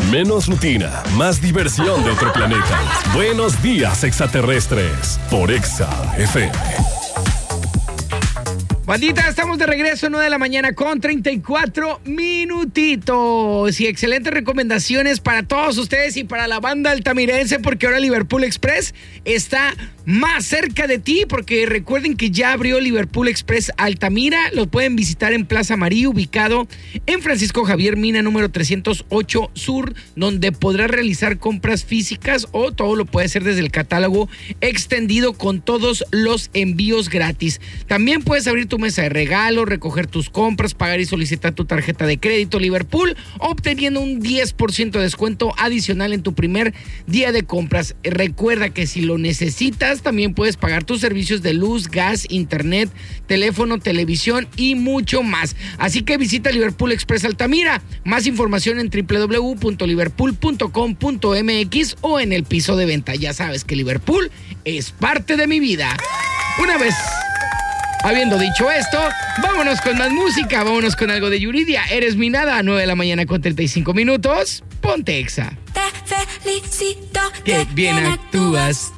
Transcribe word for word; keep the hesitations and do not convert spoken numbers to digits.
Menos rutina, más diversión de otro planeta. Buenos días, extraterrestres, por Exa F M. Bandita, estamos de regreso, nueve de la mañana con treinta y cuatro minutitos. Y excelentes recomendaciones para todos ustedes y para la banda altamirense, porque ahora Liverpool Express está más cerca de ti, porque recuerden que ya abrió Liverpool Express Altamira. Lo pueden visitar en Plaza María, ubicado en Francisco Javier Mina, número trescientos ocho Sur, donde podrás realizar compras físicas o todo lo puede hacer desde el catálogo extendido con todos los envíos gratis. También puedes abrir tu mesa de regalo, recoger tus compras, pagar y solicitar tu tarjeta de crédito Liverpool, obteniendo un diez por ciento de descuento adicional en tu primer día de compras. Recuerda que si lo necesitas, también puedes pagar tus servicios de luz, gas, internet, teléfono, televisión y mucho más. Así que visita Liverpool Express Altamira. Más información en doble u doble u doble u punto liverpool punto com punto m x o en el piso de venta. Ya sabes que Liverpool es parte de mi vida. Una vez habiendo dicho esto, vámonos con más música, vámonos con algo de Yuridia. Eres mi nada, nueve de la mañana con treinta y cinco minutos. Ponte Exa. Te felicito, que bien actúas.